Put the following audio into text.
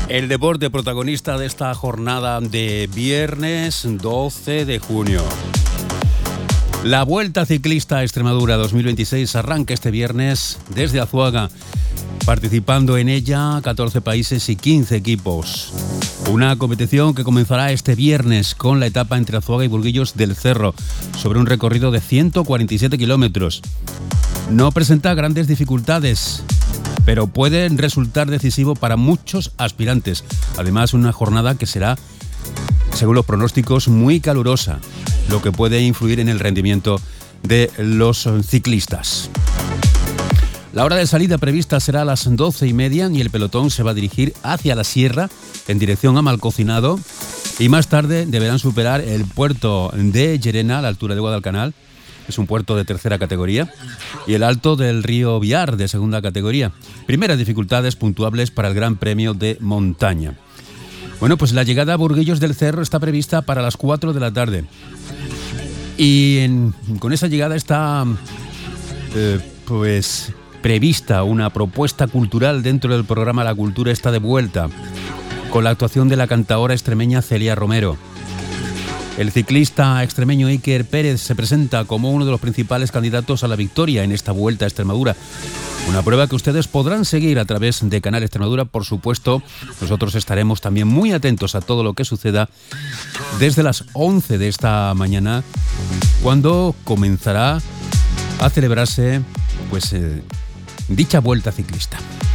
El deporte protagonista de esta jornada de viernes 12 de junio. La Vuelta Ciclista a Extremadura 2026 arranca este viernes desde Azuaga, participando en ella 14 países y 15 equipos. Una competición que comenzará este viernes con la etapa entre Azuaga y Burguillos del Cerro, sobre un recorrido de 147 kilómetros. No presenta grandes dificultades, pero puede resultar decisivo para muchos aspirantes. Además, una jornada que será, según los pronósticos, muy calurosa, lo que puede influir en el rendimiento de los ciclistas. La hora de salida prevista será a las 12:30 y el pelotón se va a dirigir hacia la sierra en dirección a Malcocinado, y más tarde deberán superar el puerto de Llerena a la altura de Guadalcanal. Es un puerto de tercera categoría, y el alto del río Biar de segunda categoría. Primeras dificultades puntuables para el Gran Premio de Montaña. Bueno, pues la llegada a Burguillos del Cerro está prevista para las 4 de la tarde. Y con esa llegada está prevista una propuesta cultural dentro del programa La Cultura está de vuelta, con la actuación de la cantaora extremeña Celia Romero. El ciclista extremeño Iker Pérez se presenta como uno de los principales candidatos a la victoria en esta Vuelta a Extremadura. Una prueba que ustedes podrán seguir a través de Canal Extremadura. Por supuesto, nosotros estaremos también muy atentos a todo lo que suceda desde las 11 de esta mañana, cuando comenzará a celebrarse dicha Vuelta Ciclista.